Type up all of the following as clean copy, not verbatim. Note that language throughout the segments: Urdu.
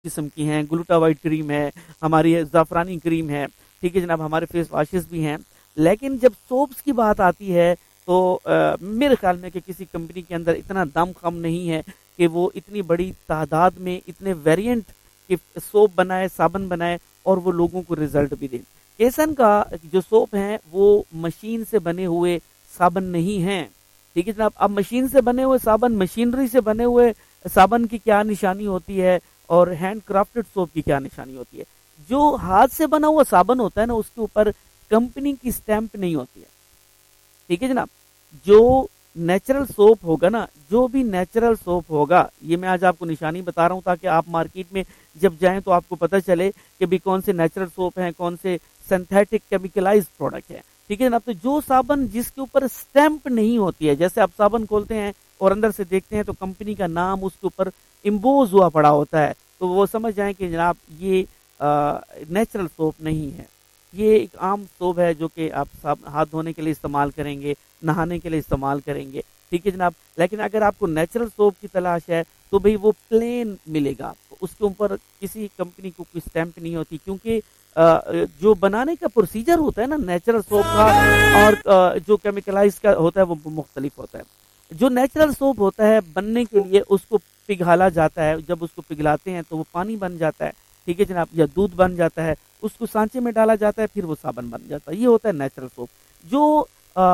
قسم کی ہیں, گلوٹاوائٹ کریم ہے, ہماری زعفرانی کریم ہے, ٹھیک ہے جناب, ہمارے فیس واشز بھی ہیں. لیکن جب سوپس کی بات آتی ہے تو میرے خیال میں کہ کسی کمپنی کے اندر اتنا دم خم نہیں ہے کہ وہ اتنی بڑی تعداد میں اتنے ویریئنٹ کے سوپ بنائے, صابن بنائے اور وہ لوگوں کو رزلٹ بھی دیں. کیسن کا جو سوپ ہیں وہ مشین سے بنے ہوئے صابن نہیں ہیں, ٹھیک ہے جناب. اب مشین سے بنے ہوئے صابن, مشینری سے بنے ہوئے صابن کی کیا نشانی ہوتی ہے اور ہینڈ کرافٹڈ سوپ کی کیا نشانی ہوتی ہے. جو ہاتھ سے بنا ہوا صابن ہوتا ہے نا, اس کے اوپر کمپنی کی سٹیمپ نہیں ہوتی ہے, ٹھیک ہے جناب. جو نیچرل سوپ ہوگا نا, جو بھی نیچرل سوپ ہوگا, یہ میں آج آپ کو نشانی بتا رہا ہوں تاکہ آپ مارکیٹ میں جب جائیں تو آپ کو پتہ چلے کہ بھی کون سے نیچرل سوپ ہیں, کون سے سنتھیٹک کیمیکلائز پروڈکٹ ہیں, ٹھیک ہے جناب. تو جو صابن جس کے اوپر سٹیمپ نہیں ہوتی ہے, جیسے آپ صابن کھولتے ہیں اور اندر سے دیکھتے ہیں تو کمپنی کا نام اس کے اوپر امبوز ہوا پڑا ہوتا ہے, تو وہ سمجھ جائیں کہ جناب یہ نیچرل سوپ نہیں ہے, یہ ایک عام سوپ ہے جو کہ آپ ہاتھ دھونے کے لیے استعمال کریں گے, نہانے کے لیے استعمال کریں گے, ٹھیک ہے جناب. لیکن اگر آپ کو نیچرل سوپ کی تلاش ہے تو بھئی وہ پلین ملے گا آپ کو, اس کے اوپر کسی کمپنی کو کوئی سٹیمپ نہیں ہوتی, کیونکہ جو بنانے کا پروسیجر ہوتا ہے نا نیچرل سوپ کا اور جو کیمیکلائز کا ہوتا ہے وہ مختلف ہوتا ہے. جو نیچرل سوپ ہوتا ہے بننے کے لیے اس کو پگھالا جاتا ہے, جب اس کو پگھلاتے ہیں تو وہ پانی بن جاتا ہے, ٹھیک ہے جناب, یا دودھ بن جاتا ہے, اس کو سانچے میں ڈالا جاتا ہے, پھر وہ صابن بن جاتا ہے. یہ ہوتا ہے نیچرل سوپ. جو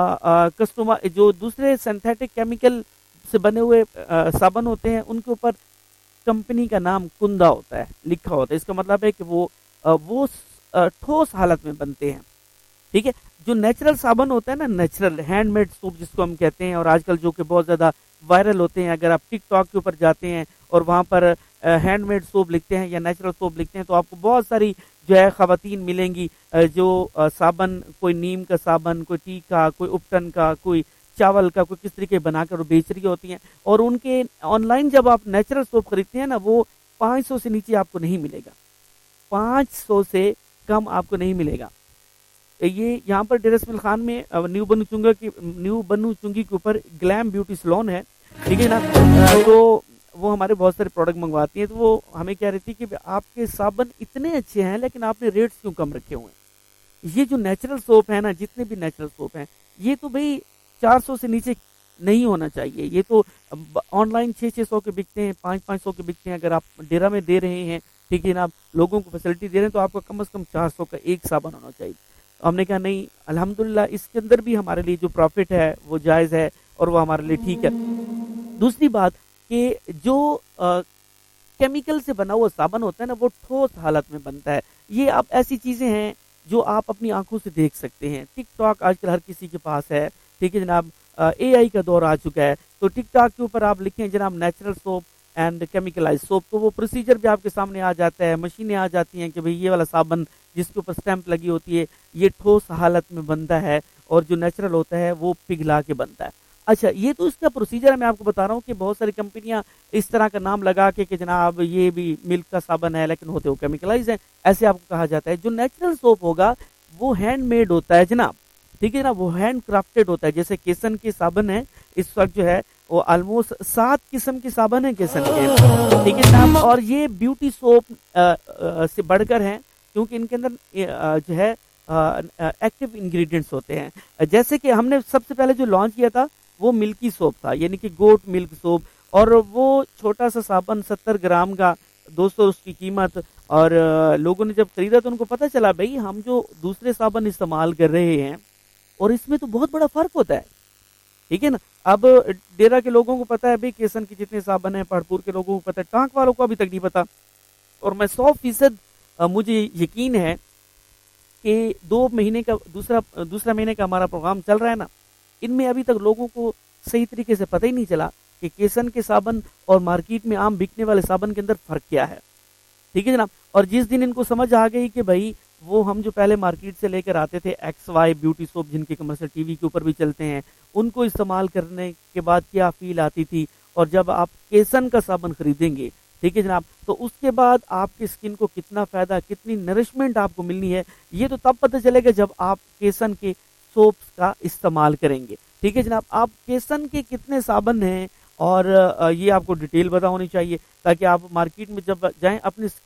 جو دوسرے سنتھیٹک کیمیکل سے بنے ہوئے صابن ہوتے ہیں ان کے اوپر کمپنی کا نام کندا ہوتا ہے, لکھا ہوتا ہے. اس کا مطلب ہے کہ وہ ٹھوس حالت میں بنتے ہیں, ٹھیک ہے. جو نیچرل صابن ہوتا ہے نا, نیچرل ہینڈ میڈ سوپ جس کو ہم کہتے ہیں, اور آج کل جو کہ بہت زیادہ وائرل ہوتے ہیں, اگر آپ ٹک ٹاک کے اوپر جاتے ہیں اور وہاں پر ہینڈ میڈ سوپ لکھتے ہیں یا نیچرل سوپ لکھتے ہیں تو آپ کو بہت ساری جو ہے خواتین ملیں گی جو صابن, کوئی نیم کا صابن, کوئی ٹی کا, کوئی اپٹن کا, کوئی چاول کا, کوئی کس طریقے بنا کر وہ بیچ رہی ہوتی ہیں. اور ان کے آن لائن جب آپ نیچرل سوپ خریدتے ہیں نا, وہ 500 سے نیچے آپ کو نہیں ملے گا, 500 سے کم آپ کو نہیں ملے گا. یہ یہاں پر ڈیرہ اسماعیل خان میں نیو بنو چنگی کے اوپر گلیم بیوٹی سلون ہے, ٹھیک ہے نا. تو وہ ہمارے بہت سارے پروڈکٹ منگواتی ہیں, تو وہ ہمیں کہہ رہی تھی کہ آپ کے صابن اتنے اچھے ہیں لیکن آپ نے ریٹس کیوں کم رکھے ہوئے ہیں. یہ جو نیچرل سوپ ہے نا, جتنے بھی نیچرل سوپ ہیں, یہ تو بھئی 400 سے نیچے نہیں ہونا چاہیے. یہ تو آن لائن 600 کے بکتے ہیں, 500 کے بکتے ہیں. اگر آپ ڈیرہ میں دے رہے ہیں, ٹھیک ہے جناب, لوگوں کو فیسلٹی دے رہے ہیں, تو آپ کو کم از کم 400 کا ایک صابن ہونا چاہیے. ہم نے کہا نہیں, الحمدللہ اس کے اندر بھی ہمارے لیے جو پروفٹ ہے وہ جائز ہے اور وہ ہمارے لیے ٹھیک ہے. دوسری بات کہ جو کیمیکل سے بنا ہوا صابن ہوتا ہے نا, وہ ٹھوس حالت میں بنتا ہے. یہ اب ایسی چیزیں ہیں جو آپ اپنی آنکھوں سے دیکھ سکتے ہیں. ٹک ٹاک آج کل ہر کسی کے پاس ہے, ٹھیک ہے جناب. اے آئی کا دور آ چکا ہے, تو ٹک ٹاک کے اوپر آپ لکھیں جناب نیچرل سوپ اینڈ کیمیکلائز سوپ, تو وہ پروسیجر بھی آپ کے سامنے آ جاتا ہے. مشینیں آ جاتی ہیں کہ بھئی یہ والا صابن جس کے اوپر سٹیمپ لگی ہوتی ہے یہ ٹھوس حالت میں بنتا ہے, اور جو نیچرل ہوتا ہے وہ پگھلا کے بنتا ہے. اچھا, یہ تو اس کا پروسیجر ہے. میں آپ کو بتا رہا ہوں کہ بہت ساری کمپنیاں اس طرح کا نام لگا کے کہ جناب یہ بھی ملک کا صابن ہے, لیکن ہوتے وہ کیمیکلائز ہیں, ایسے آپ کو کہا جاتا ہے. جو نیچرل سوپ ہوگا وہ ہینڈ میڈ ہوتا ہے جناب, ٹھیک ہے جناب, وہ ہینڈ کرافٹڈ ہوتا ہے. جیسے کیسن کے صابن ہے, اس وقت جو ہے وہ آلموسٹ 7 قسم کے صابن ہیں کیسن کے, ٹھیک ہے جناب. اور یہ بیوٹی سوپ سے بڑھ کر ہیں, کیونکہ ان کے اندر جو ہے ایکٹیو انگریڈینٹس ہوتے ہیں. جیسے کہ ہم نے سب سے پہلے جو لانچ کیا تھا وہ ملکی سوپ تھا, یعنی کہ گوٹ ملک سوپ, اور وہ چھوٹا سا صابن 70 گرام کا 200 اس کی قیمت. اور لوگوں نے جب خریدا تو ان کو پتہ چلا بھئی ہم جو دوسرے صابن استعمال کر رہے ہیں اور اس میں تو بہت بڑا فرق ہوتا ہے, ٹھیک ہے نا. اب ڈیرہ کے لوگوں کو پتا ہے بھئی کیسن کے جتنے صابن ہیں, پہاڑپور کے لوگوں کو پتا ہے, ٹانک والوں کو ابھی تک نہیں پتا. اور میں 100% مجھے یقین ہے کہ 2 مہینے کا دوسرا مہینے کا ہمارا پروگرام چل رہا ہے نا, ان میں ابھی تک لوگوں کو صحیح طریقے سے پتہ ہی نہیں چلا کہ کیسن کے صابن اور مارکیٹ میں عام بکنے والے صابن کے اندر فرق کیا ہے, ٹھیک ہے جناب. اور جس دن ان کو سمجھ آ گئی کہ بھائی وہ ہم جو پہلے مارکیٹ سے لے کر آتے تھے ایکس وائی بیوٹی سوپ, جن کے کمرشل ٹی وی کے اوپر بھی چلتے ہیں, ان کو استعمال کرنے کے بعد کیا فیل آتی تھی, اور جب آپ کیسن کا صابن خریدیں گے, ٹھیک ہے جناب, تو اس کے بعد آپ کی اسکن کو کتنا فائدہ, کتنی نرشمنٹ آپ کو ملنی ہے, یہ تو تب پتہ چلے گا جب آپ کیسن کے سوپس کا استعمال کریں گے, ٹھیک ہے جناب. آپ کیسن کے کتنے صابن ہیں اور یہ آپ کو ڈیٹیل پتا ہونی چاہیے تاکہ آپ مارکیٹ میں جب جائیں اپنی